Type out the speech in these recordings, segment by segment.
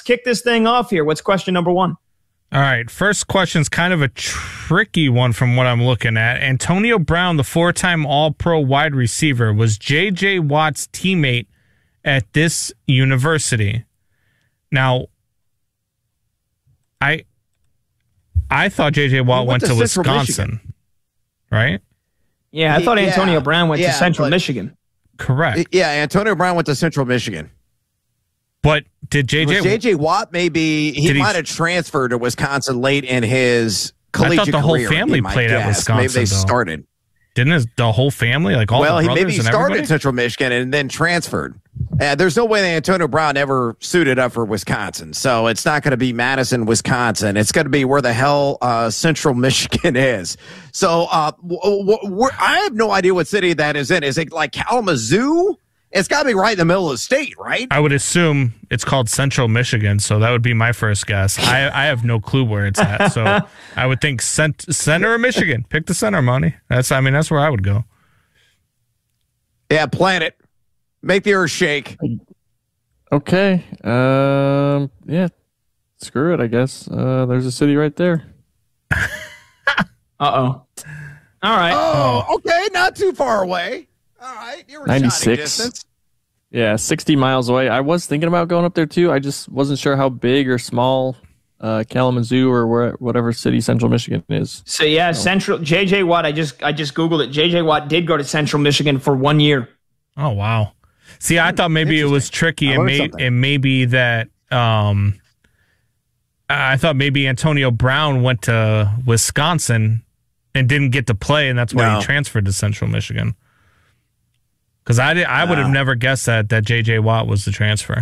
kick this thing off here. What's question number one? All right. First question is kind of a tricky one from what I'm looking at. Antonio Brown, the 4-time All-Pro wide receiver, was J.J. Watt's teammate at this university. Now, I thought J.J. Watt went to Wisconsin, right? Yeah, I thought Antonio Brown went to Central Michigan. Correct. Yeah, Antonio Brown went to Central Michigan. But did J.J. Watt maybe he might have transferred to Wisconsin late in his collegiate career? I thought the whole family played at Wisconsin. Maybe they started. Didn't the whole family, like all the brothers and everybody? Maybe he started at Central Michigan and then transferred. There's no way that Antonio Brown ever suited up for Wisconsin. So it's not going to be Madison, Wisconsin. It's going to be where the hell Central Michigan is. So I have no idea what city that is in. Is it like Kalamazoo? It's got to be right in the middle of the state, right? I would assume it's called Central Michigan, so that would be my first guess. I have no clue where it's at, so I would think center of Michigan. Pick the center, Monty. That's where I would go. Yeah, plan it. Make the earth shake. Okay. Yeah. Screw it, I guess. There's a city right there. Uh-oh. All right. Oh, okay. Not too far away. All right. You're 96. Yeah, 60 miles away. I was thinking about going up there too. I just wasn't sure how big or small Kalamazoo or whatever city Central Michigan is. So yeah, Central J.J. Watt. I just Googled it. J.J. Watt did go to Central Michigan for 1 year. Oh wow. See, I thought maybe it was tricky, and maybe that I thought maybe Antonio Brown went to Wisconsin and didn't get to play, and that's why he transferred to Central Michigan. Because I would have never guessed that J.J. Watt was the transfer.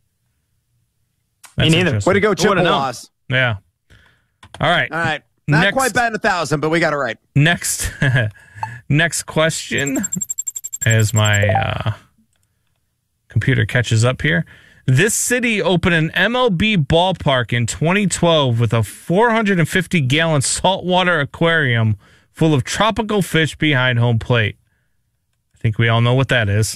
Me neither. Way to go, Chippewas. Yeah. All right. All right. Not quite batting 1,000, but we got it right. Next question, as my computer catches up here. This city opened an MLB ballpark in 2012 with a 450-gallon saltwater aquarium full of tropical fish behind home plate. I think we all know what that is.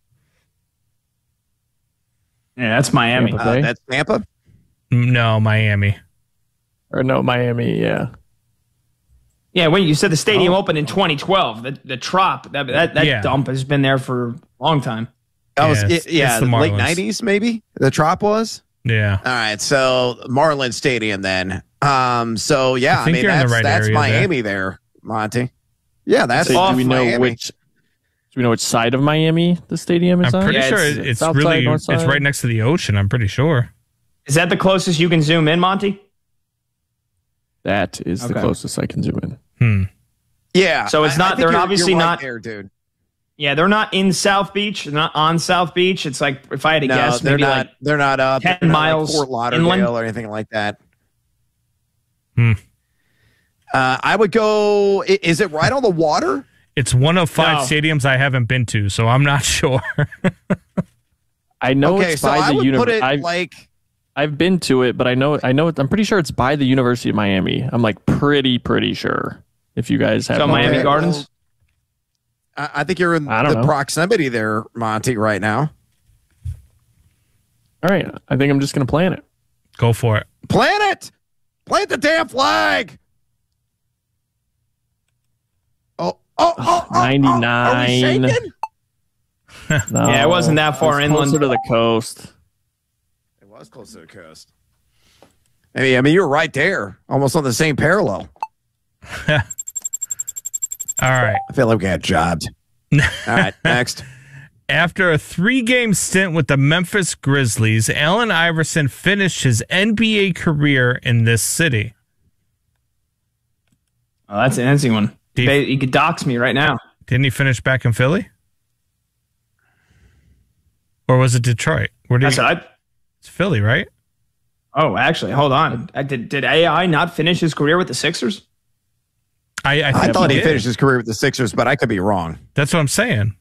Yeah, that's Miami. That's Tampa? No, Miami. Or no, Miami, yeah. Yeah, when you said the stadium opened in 2012, the Trop, that dump has been there for a long time. That was it's the late 90s, maybe? The Trop was? Yeah. All right, so Marlins Stadium then. So, yeah, I mean, that's Miami there, Monty. Yeah, that's do we know Miami. Do we know which side of Miami the stadium is on? I'm pretty sure it's really it's right next to the ocean. I'm pretty sure. Is that the closest you can zoom in, Monty? That is the closest I can zoom in. Yeah. So it's not. They're obviously not there, dude. Yeah, they're not in South Beach. They're not on South Beach. It's like if I had to guess, maybe they're not up 10 miles like Fort Lauderdale inland or anything like that. I would go. Is it right on the water? It's one of 5 stadiums I haven't been to, so I'm not sure. I know it's by the university. I've been to it, but I know I'm pretty sure it's by the University of Miami. I'm like pretty sure. If you guys have Miami Gardens. Well, I think you're in the proximity there, Monty, right now. All right. I think I'm just going to plan it. Go for it. Plan it. Plant the damn flag. 99. Are we shaking? No, yeah, it wasn't that far inland. Closer to the coast. It was close to the coast. I mean, you were right there, almost on the same parallel. All right. I feel like we got jobbed. All right, next. After a 3-game stint with the Memphis Grizzlies, Allen Iverson finished his NBA career in this city. Oh, that's an easy one. You could dox me right now. Didn't he finish back in Philly? Or was it Detroit? It's Philly, right? Oh, actually, hold on. Did AI not finish his career with the Sixers? I thought he finished his career with the Sixers, but I could be wrong. That's what I'm saying.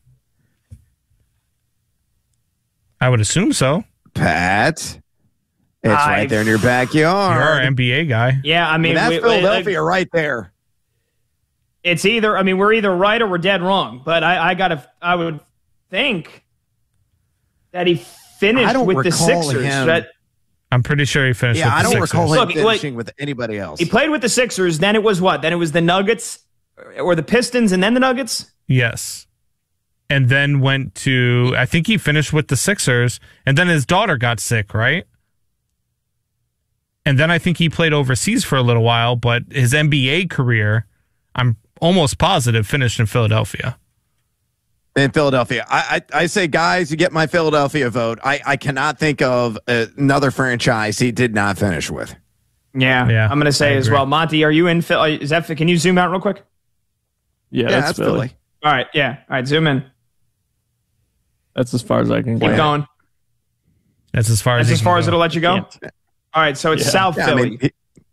I would assume so. Pat, it's right there in your backyard. You're our NBA guy. Yeah, I mean, that's Philadelphia right there. It's either, I mean, we're either right or we're dead wrong. But I would think that he finished with the Sixers. I'm pretty sure he finished. Yeah, with I don't Sixers. recall him finishing with anybody else. He played with the Sixers. Then it was what? Then it was the Nuggets or the Pistons, and then the Nuggets. Yes, and then went to. I think he finished with the Sixers, and then his daughter got sick, right? And then I think he played overseas for a little while, but his NBA career, I'm almost positive, finished in Philadelphia. In Philadelphia. I say, guys, you get my Philadelphia vote. I cannot think of another franchise he did not finish with. Yeah. I'm going to say as well. Monty, are you in Philly? Can you zoom out real quick? Yeah, that's Philly. All right. Yeah. All right. Zoom in. That's as far as I can Keep going. That's as far as it'll let you go? All right. So it's South Philly.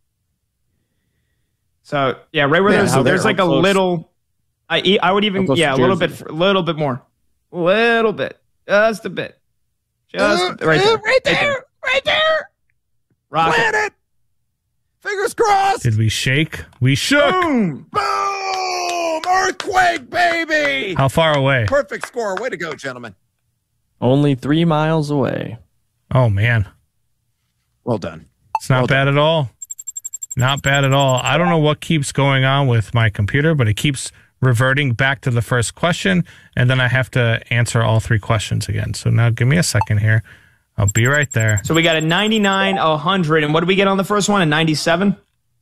So, yeah, right where there's like a little... I would even, a little bit more. A little bit. Just a bit. Just right there. Right there. Rocket. Planet. Fingers crossed. Did we shake? We shook. Boom. Boom. Earthquake, baby. How far away? Perfect score. Way to go, gentlemen. Only 3 miles away. Oh, man. Well done. It's not bad at all. Not bad at all. I don't know what keeps going on with my computer, but it keeps reverting back to the first question, and then I have to answer all 3 questions again. So now give me a second here. I'll be right there. So we got a 99, a 100, and what did we get on the first one? A 97?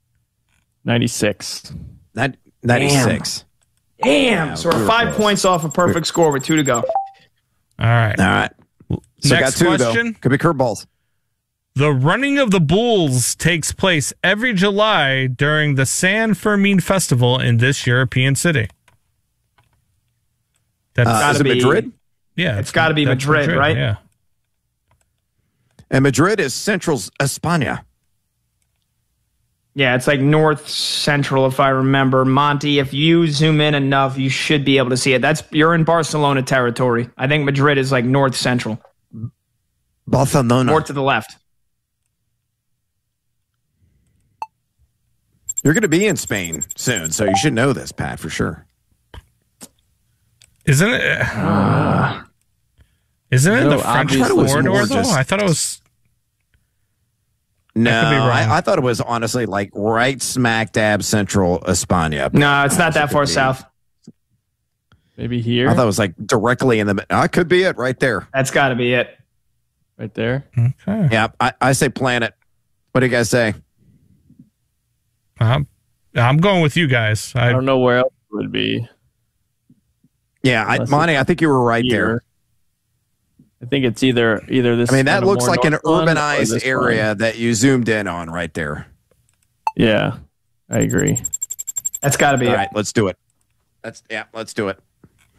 96. 96. Damn. So we're 5 points off a perfect score with 2 to go. All right. So next got 2, question. Though. Could be curveballs. The running of the bulls takes place every July during the San Fermin Festival in this European city. Is it Madrid? Yeah. It's got to be Madrid, right? Yeah. And Madrid is central España. Yeah, it's like north central, if I remember. Monty, if you zoom in enough, you should be able to see it. You're in Barcelona territory. I think Madrid is like north central. Barcelona. More to the left. You're going to be in Spain soon, so you should know this, Pat, for sure. Isn't it? Isn't it the French corridor, though? I thought it was... No, I thought it was honestly like right smack dab central España. No, it's not that far south. Maybe here? I thought it was like directly in the... I could be it right there. That's got to be it. Right there? Okay. Yeah, I say planet. What do you guys say? I'm going with you guys. I don't know where else it would be. Yeah, Monty, I think you were right there. I think it's either this. I mean, that looks like an urbanized area that you zoomed in on right there. Yeah, I agree. That's got to be it. All right, let's do it. Let's do it.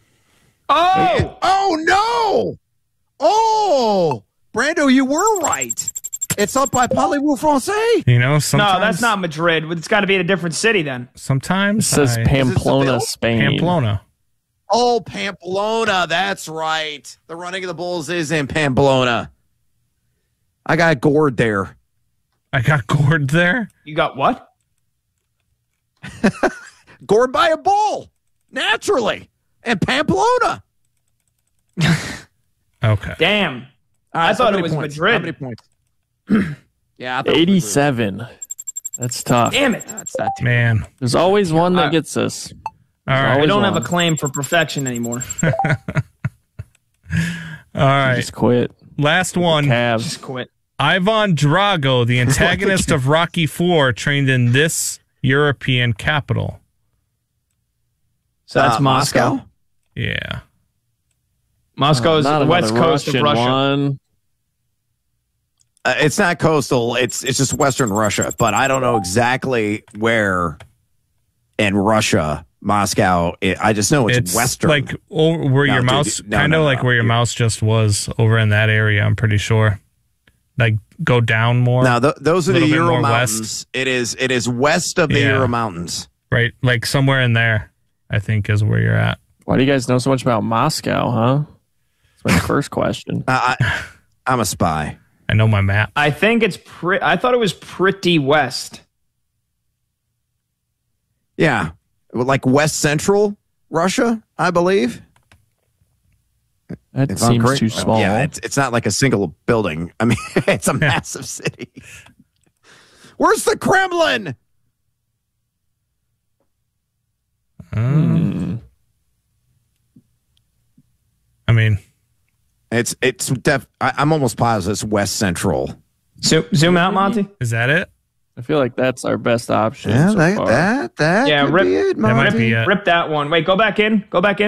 Oh no! Oh, Brando, you were right. It's up by Parlez-vous Français. You know, sometimes... No, that's not Madrid. It's got to be in a different city then. Sometimes it says Pamplona, Spain. Pamplona. Oh, Pamplona. That's right. The running of the bulls is in Pamplona. I got gored there. I got gored there? You got what? Gored by a bull. Naturally. And Pamplona. Okay. Damn. I thought it was Madrid. How many points? Yeah, 87. That's tough. Damn it. Man. There's always one that gets us. All right. I don't have a claim for perfection anymore. All right. Just quit. Last one. Just quit. Ivan Drago, the antagonist of Rocky IV, trained in this European capital. So that's Moscow? Yeah. Moscow is the west coast of Russia. One. It's not coastal. It's just Western Russia, but I don't know exactly where in Russia Moscow. I just know it's Western. Like where your mouse, kind of like where your mouse just was over in that area. I'm pretty sure. Like go down more. Now those are the Ural Mountains. It is west of the Ural Mountains. Right, like somewhere in there, I think is where you're at. Why do you guys know so much about Moscow, huh? That's my first question. I'm a spy. I know my map. I think it's I thought it was pretty west. Yeah. Like west central Russia, I believe. That seems too small. Yeah, it's not like a single building. I mean, it's a massive city. Where's the Kremlin? I mean, I'm almost positive it's West Central. Zoom out, Monty. Is that it? I feel like that's our best option. Yeah, so far. that could rip be it, that might be it. Rip that one. Wait, go back in.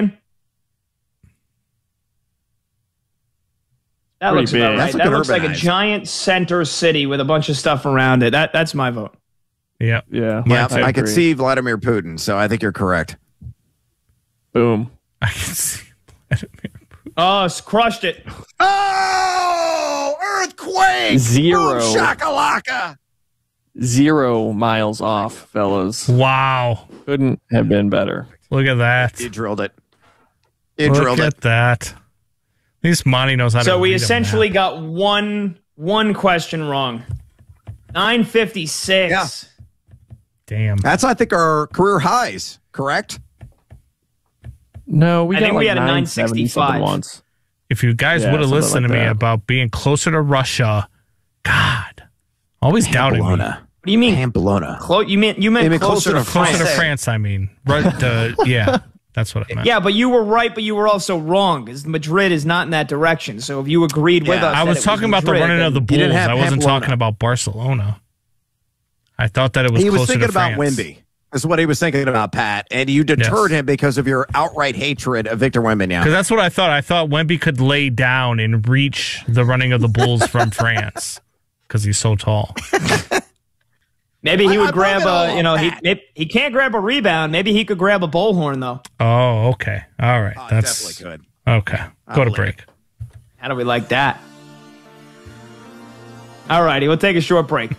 That looks about right. That looks like a giant center city with a bunch of stuff around it. That's my vote. Yeah. I could see Vladimir Putin, so I think you're correct. Boom. I can see Vladimir Putin. Oh, it's crushed it. Oh, earthquake. 0. Boom, shakalaka. 0 miles off, fellas. Wow. Couldn't have been better. Look at that. You drilled it. Look at that. At least Monty knows how to. So we essentially got one question wrong. 956. Yeah. Damn. That's, I think, our career highs, correct? No, we had a 965 once. If you guys would have listened to me about being closer to Russia, God, always doubted me. What do you mean? Pamplona. You meant closer to France. Closer to France, I mean. Right, yeah, that's what I meant. Yeah, but you were right, but you were also wrong, because Madrid is not in that direction. So if you agreed with us, I was talking about the running of the Bulls. I wasn't talking about Barcelona. I thought that it was closer to France. He was thinking about Wemby. Is what he was thinking about, Pat. And you deterred him because of your outright hatred of Victor Wembanyama. Because that's what I thought. I thought Wemby could lay down and reach the running of the Bulls from France because he's so tall. Maybe he would grab he can't grab a rebound. Maybe he could grab a bullhorn, though. Oh, okay. All right. That's definitely could. Okay. Go to break. How do we like that? All righty. We'll take a short break.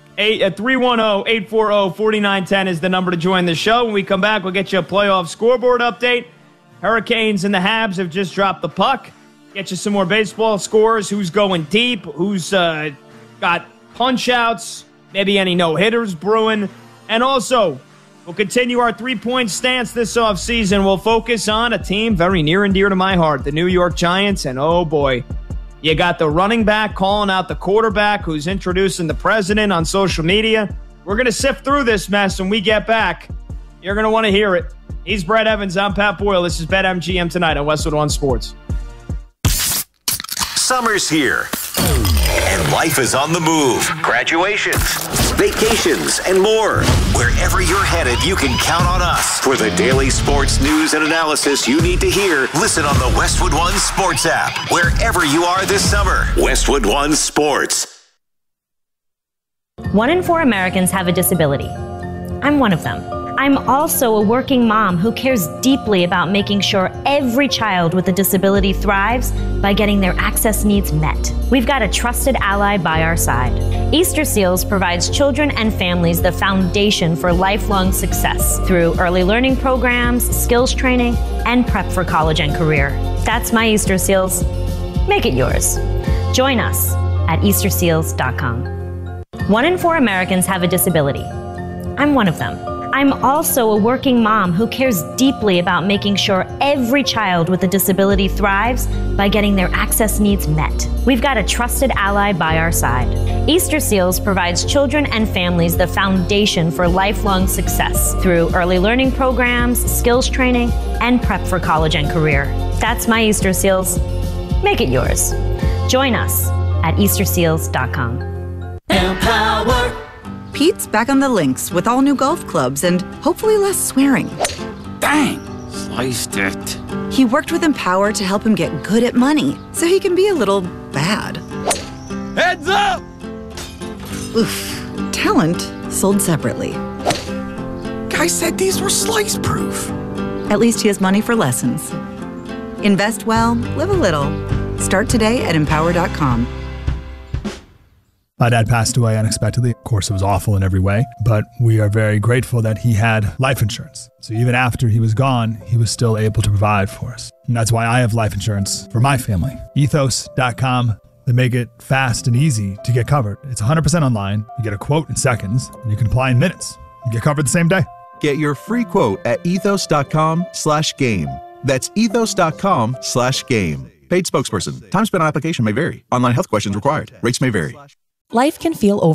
310-840-4910 is the number to join the show. When we come back, we'll get you a playoff scoreboard update. Hurricanes and the Habs have just dropped the puck. Get you some more baseball scores. Who's going deep? Who's got punch-outs? Maybe any no-hitters brewing. And also, we'll continue our three-point stance this offseason. We'll focus on a team very near and dear to my heart, the New York Giants. And oh boy, you got the running back calling out the quarterback who's introducing the president on social media. We're going to sift through this mess when we get back. You're going to want to hear it. He's Brett Evans. I'm Pat Boyle. This is BetMGM tonight on Westwood One Sports. Summer's here, and life is on the move. Graduations, vacations, and more. Wherever you're headed, you can count on us. For the daily sports news and analysis you need to hear, listen on the Westwood One Sports app. Wherever you are this summer, Westwood One Sports. 1 in 4 Americans have a disability. I'm one of them. I'm also a working mom who cares deeply about making sure every child with a disability thrives by getting their access needs met. We've got a trusted ally by our side. Easter Seals provides children and families the foundation for lifelong success through early learning programs, skills training, and prep for college and career. That's my Easter Seals. Make it yours. Join us at EasterSeals.com. 1 in 4 Americans have a disability. I'm one of them. I'm also a working mom who cares deeply about making sure every child with a disability thrives by getting their access needs met. We've got a trusted ally by our side. Easter Seals provides children and families the foundation for lifelong success through early learning programs, skills training, and prep for college and career. That's my Easter Seals. Make it yours. Join us at EasterSeals.com. Empower. Pete's back on the links with all new golf clubs and hopefully less swearing. Dang, sliced it. He worked with Empower to help him get good at money so he can be a little bad. Heads up! Oof. Talent sold separately. Guy said these were slice proof. At least he has money for lessons. Invest well, live a little. Start today at Empower.com. My dad passed away unexpectedly. Of course, it was awful in every way, but we are very grateful that he had life insurance. So even after he was gone, he was still able to provide for us. And that's why I have life insurance for my family. Ethos.com. They make it fast and easy to get covered. It's 100% online. You get a quote in seconds, and you can apply in minutes. You get covered the same day. Get your free quote at ethos.com/game. That's ethos.com/game. Paid spokesperson. Time spent on application may vary. Online health questions required. Rates may vary. Life can feel